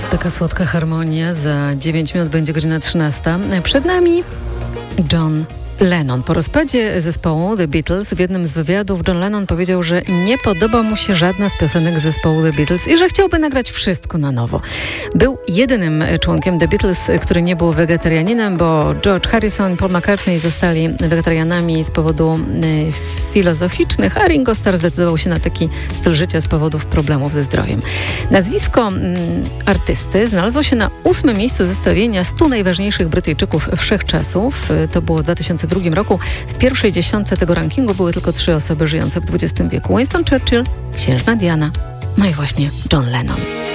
Taka słodka harmonia. Za 9 minut będzie godzina 13. Przed nami John Lennon. Po rozpadzie zespołu The Beatles w jednym z wywiadów John Lennon powiedział, że nie podoba mu się żadna z piosenek zespołu The Beatles i że chciałby nagrać wszystko na nowo. Był jedynym członkiem The Beatles, który nie był wegetarianinem, bo George Harrison i Paul McCartney zostali wegetarianami z powodów filozoficznych, a Ringo Starr zdecydował się na taki styl życia z powodów problemów ze zdrowiem. Nazwisko artysty znalazło się na 8. miejscu zestawienia 100 najważniejszych Brytyjczyków wszechczasów. To było w 2002 roku. W pierwszej dziesiątce tego rankingu były tylko 3 osoby żyjące w XX wieku. Winston Churchill, księżna Diana, no i właśnie John Lennon.